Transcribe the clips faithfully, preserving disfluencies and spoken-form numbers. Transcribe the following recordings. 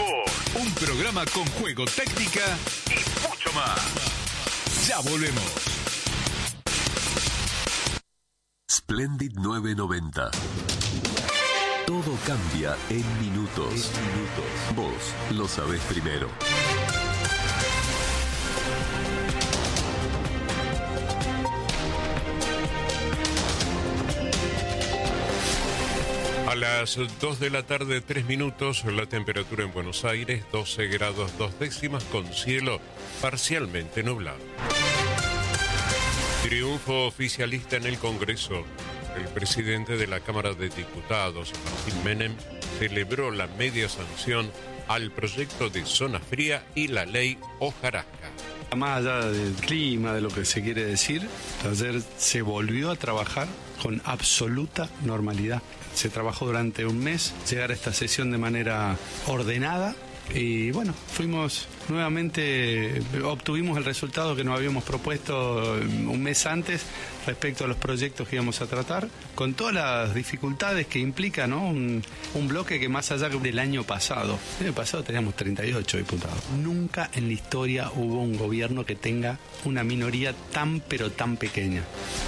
Sport. Un programa con juego, técnica y mucho más. Ya volvemos. Splendid nueve noventa. Todo cambia en minutos. En minutos. Vos lo sabés primero. A las dos de la tarde, tres minutos, la temperatura en Buenos Aires, doce grados dos décimas, con cielo parcialmente nublado. Triunfo oficialista en el Congreso. El presidente de la Cámara de Diputados, Martín Menem, celebró la media sanción al proyecto de zona fría y la ley hojarasca. Más allá del clima, de lo que se quiere decir, ayer se volvió a trabajar con absoluta normalidad. Se trabajó durante un mes, llegar a esta sesión de manera ordenada y bueno, fuimos nuevamente, obtuvimos el resultado que nos habíamos propuesto un mes antes respecto a los proyectos que íbamos a tratar, con todas las dificultades que implica, ¿no? un, un bloque que más allá del año pasado, el año pasado teníamos treinta y ocho diputados. Nunca en la historia hubo un gobierno que tenga una minoría tan pero tan pequeña.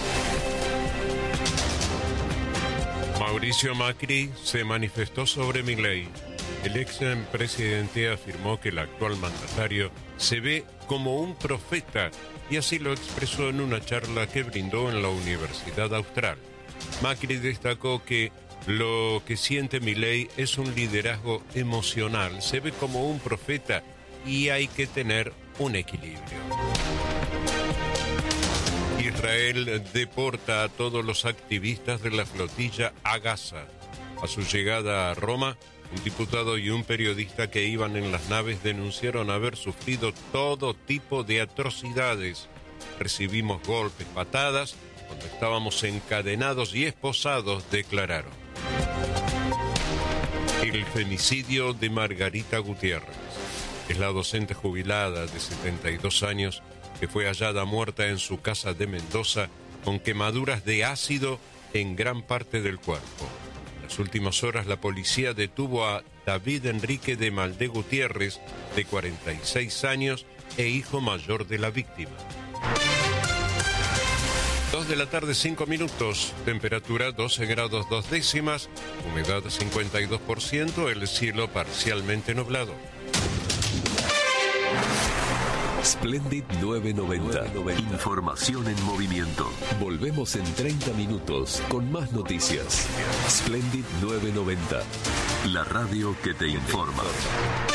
Mauricio Macri se manifestó sobre Milei. El ex presidente afirmó que el actual mandatario se ve como un profeta y así lo expresó en una charla que brindó en la Universidad Austral. Macri destacó que lo que siente Milei es un liderazgo emocional, se ve como un profeta y hay que tener un equilibrio. Israel deporta a todos los activistas de la flotilla a Gaza. A su llegada a Roma, un diputado y un periodista que iban en las naves denunciaron haber sufrido todo tipo de atrocidades. Recibimos golpes, patadas, cuando estábamos encadenados y esposados, declararon. El femicidio de Margarita Gutiérrez. Es la docente jubilada de setenta y dos años que fue hallada muerta en su casa de Mendoza con quemaduras de ácido en gran parte del cuerpo. En las últimas horas la policía detuvo a David Enrique de Maldé Gutiérrez, de cuarenta y seis años e hijo mayor de la víctima. Dos de la tarde, cinco minutos, temperatura doce grados dos décimas, humedad cincuenta y dos por ciento, el cielo parcialmente nublado. Splendid nueve noventa. Información en movimiento. Volvemos en treinta minutos con más noticias. Splendid nueve noventa. La radio que te informa.